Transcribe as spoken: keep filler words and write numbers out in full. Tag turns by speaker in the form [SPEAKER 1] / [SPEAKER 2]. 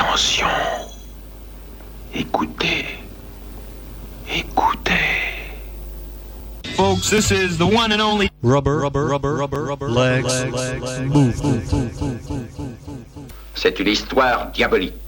[SPEAKER 1] Attention. Écoutez. Écoutez.
[SPEAKER 2] Folks, this is the one and only
[SPEAKER 3] Rubber, rubber, rubber, rubber, rubber, legs, legs, legs, move, move, move, move, move.
[SPEAKER 4] C'est une histoire diabolique.